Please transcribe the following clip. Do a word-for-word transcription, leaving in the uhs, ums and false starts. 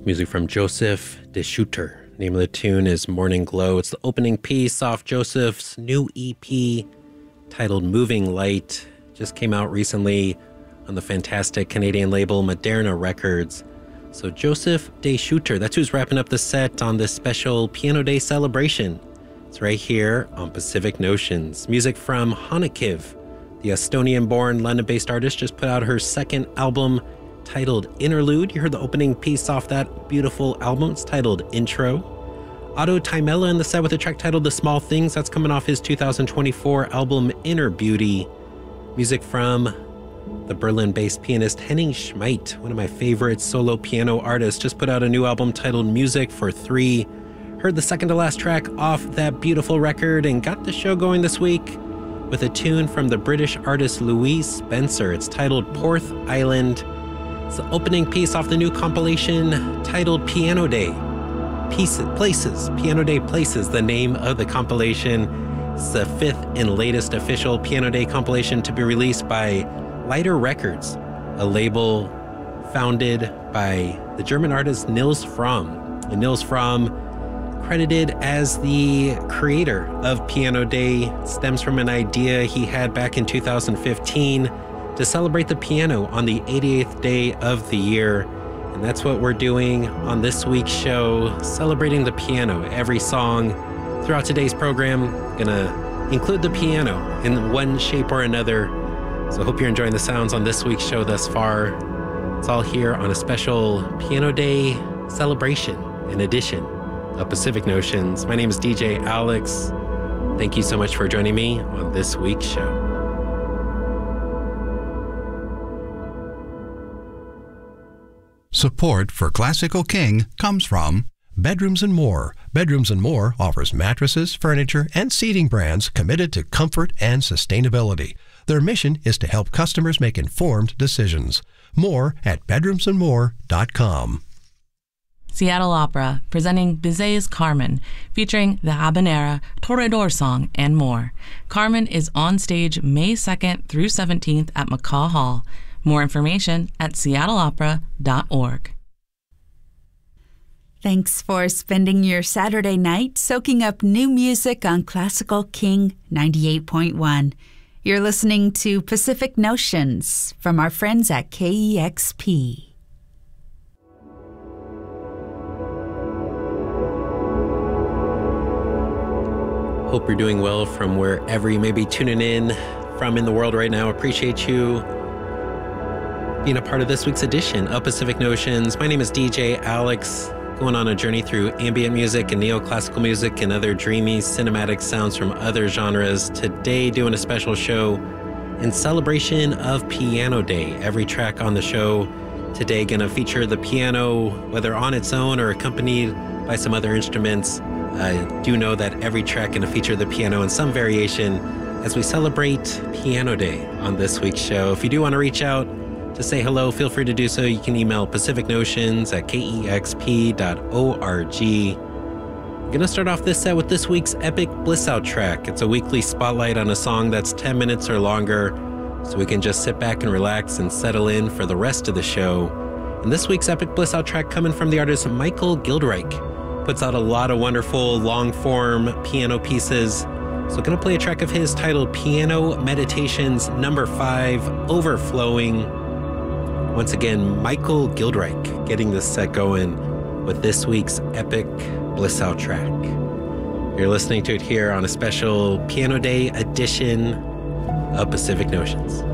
Music from Joseph DeSchutter. Name of the tune is Morning Glow. It's the opening piece off Joseph's new E P titled Moving Light. Just came out recently on the fantastic Canadian label Moderna Records. So Joseph DeSchutter, that's who's wrapping up the set on this special Piano Day celebration. It's right here on Pacific Notions. Music from Honikiv. The Estonian-born, London-based artist just put out her second album titled Interlude. You heard the opening piece off that beautiful album. It's titled Intro. Otto Taimela in the set with a track titled The Small Things. That's coming off his two thousand twenty-four album Inner Beauty. Music from the Berlin-based pianist Henning Schmidt, one of my favorite solo piano artists, just put out a new album titled Music for Three. Heard the second to last track off that beautiful record and got the show going this week with a tune from the British artist Louise Spencer. It's titled Porth Island. It's the opening piece off the new compilation titled Piano Day. Pieces, Places, Piano Day Places, the name of the compilation. It's the fifth and latest official Piano Day compilation to be released by Lighter Records, a label founded by the German artist Nils Fromm. And Nils Fromm, credited as the creator of Piano Day, stems from an idea he had back in two thousand fifteen to celebrate the piano on the eighty-eighth day of the year. And that's what we're doing on this week's show, celebrating the piano. Every song throughout today's program gonna include the piano in one shape or another. So I hope you're enjoying the sounds on this week's show thus far. It's all here on a special Piano Day celebration and edition of Pacific Notions. My name is D J Alex. Thank you so much for joining me on this week's show. Support for Classical King comes from Bedrooms and More. Bedrooms and More offers mattresses, furniture, and seating brands committed to comfort and sustainability. Their mission is to help customers make informed decisions. More at bedrooms and more dot com. Seattle Opera, presenting Bizet's Carmen, featuring the Habanera, Toreador song, and more. Carmen is on stage May second through seventeenth at McCaw Hall. More information at seattle opera dot org. Thanks for spending your Saturday night soaking up new music on Classical King ninety-eight point one. You're listening to Pacific Notions from our friends at K E X P. Hope you're doing well from wherever you may be tuning in from in the world right now. Appreciate you being a part of this week's edition of Pacific Notions. My name is D J Alex, going on a journey through ambient music and neoclassical music and other dreamy cinematic sounds from other genres. Today doing a special show in celebration of Piano Day. Every track on the show today gonna feature the piano, whether on its own or accompanied by some other instruments. I do know that every track gonna feature the piano in some variation as we celebrate Piano Day on this week's show. If you do want to reach out to say hello, feel free to do so. You can email pacific notions at k e x p dot org. I'm gonna start off this set with this week's Epic Bliss Out track. It's a weekly spotlight on a song that's ten minutes or longer, so we can just sit back and relax and settle in for the rest of the show. And this week's Epic Bliss Out track coming from the artist Michael Gildreich. Puts out a lot of wonderful long-form piano pieces. So gonna play a track of his titled Piano Meditations number five, Overflowing. Once again, Michael Gildreich getting this set going with this week's Epic Bliss Out track. You're listening to it here on a special Piano Day edition of Pacific Notions.